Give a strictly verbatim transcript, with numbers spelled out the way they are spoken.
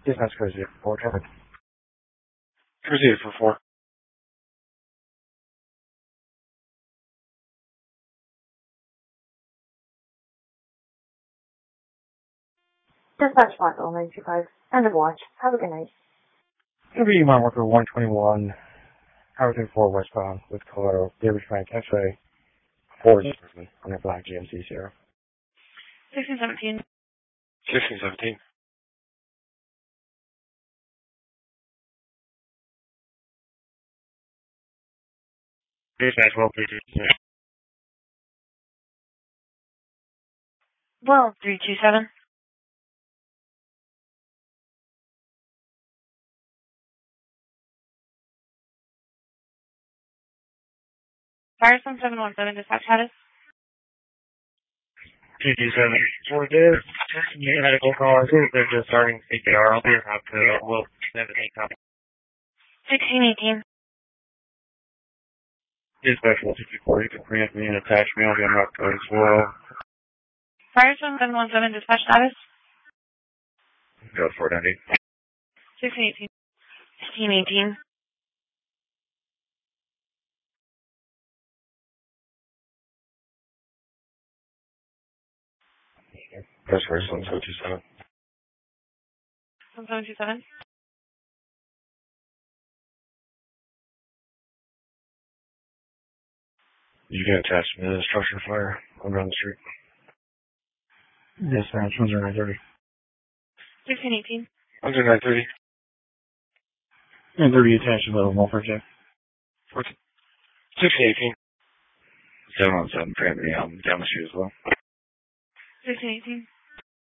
Dispatch code zero four traffic. Proceed for four. Dispatch one oh nine two five. End of watch. Have a good night. It'll be mile marker one twenty-one, Highway thirty-four westbound with Colorado, David Frank X-ray, four on your black G M C Sierra. sixteen seventeen. sixteen seventeen. Dispatch well, please. Well, three two seven. Firestone seven one seven. Dispatch status. two two seven. For this, medical call, I think they're just starting C P R. I'll be happy to, we'll send it anytime. sixteen eighteen. Dispatch one sixty-four, you can preempt me and attach me. I'll be on route code as well. Firestone seven one seven. Dispatch status. Go for it, Andy. sixteen eighteen. sixteen eighteen. Press first, one seven two seven. one seven two seven. You can attach me to the structure fire. I'm down the street. Dispatch one zero nine thirty. sixteen eighteen. one zero nine thirty. And thirty attached to the welfare check. fourteen. sixteen eighteen. seven one seven, preempt me. I'm down the street as well. sixteen eighteen.